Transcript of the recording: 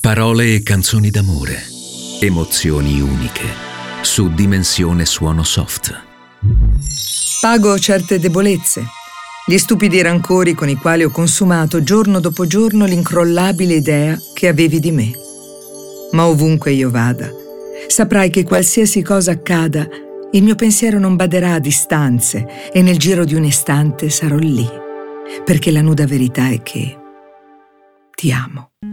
Parole e canzoni d'amore. Emozioni uniche. Su Dimensione Suono Soft. Pago certe debolezze, gli stupidi rancori con i quali ho consumato giorno dopo giorno l'incrollabile idea che avevi di me. Ma ovunque io vada, saprai che qualsiasi cosa accada, il mio pensiero non baderà a distanze e nel giro di un istante sarò lì, perché la nuda verità è che ti amo.